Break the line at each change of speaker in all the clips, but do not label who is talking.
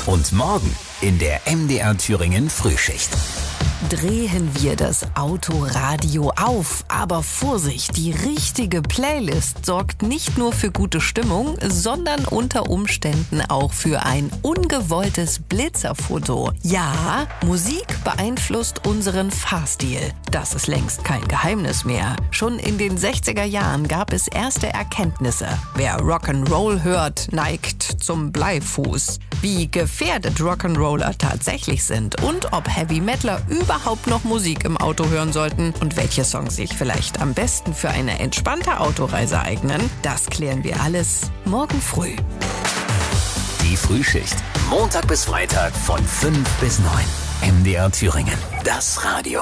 Und morgen in der MDR Thüringen Frühschicht.
Drehen wir das Autoradio auf. Aber Vorsicht, die richtige Playlist sorgt nicht nur für gute Stimmung, sondern unter Umständen auch für ein ungewolltes Blitzerfoto. Ja, Musik beeinflusst unseren Fahrstil. Das ist längst kein Geheimnis mehr. Schon in den 60er Jahren gab es erste Erkenntnisse. Wer Rock'n'Roll hört, neigt zum Bleifuß. Wie gefährdet Rock'n'Roller tatsächlich sind und ob Heavy Metaler überhaupt noch Musik im Auto hören sollten und welche Songs sich vielleicht am besten für eine entspannte Autoreise eignen, das klären wir alles morgen früh.
Die Frühschicht. Montag bis Freitag von 5 bis 9. MDR Thüringen. Das Radio.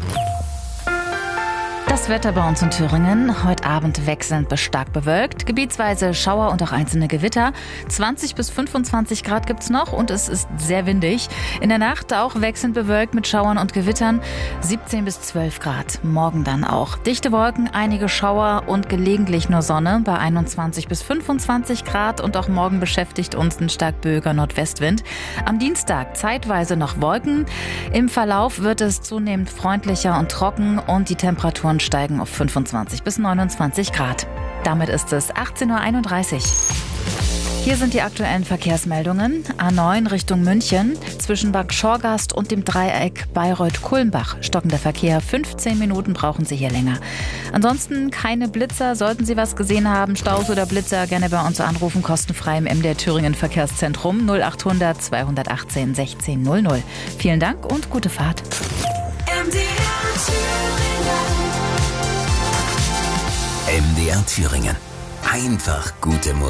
Das Wetter bei uns in Thüringen. Heute Abend wechselnd bis stark bewölkt. Gebietsweise Schauer und auch einzelne Gewitter. 20 bis 25 Grad gibt's noch und es ist sehr windig. In der Nacht auch wechselnd bewölkt mit Schauern und Gewittern. 17 bis 12 Grad. Morgen dann auch. Dichte Wolken, einige Schauer und gelegentlich nur Sonne bei 21 bis 25 Grad. Und auch morgen beschäftigt uns ein stark böiger Nordwestwind. Am Dienstag zeitweise noch Wolken. Im Verlauf wird es zunehmend freundlicher und trocken und die Temperaturen steigen auf 25 bis 29 Grad. Damit ist es 18:31 Uhr. Hier sind die aktuellen Verkehrsmeldungen. A9 Richtung München. Zwischen Bad Schorgast und dem Dreieck Bayreuth-Kulmbach stockender Verkehr. 15 Minuten brauchen Sie hier länger. Ansonsten keine Blitzer. Sollten Sie was gesehen haben, Staus oder Blitzer, gerne bei uns anrufen. Kostenfrei im MDR Thüringen Verkehrszentrum 0800 218 1600. Vielen Dank und gute Fahrt.
MDR Thüringen. Einfach gute Musik.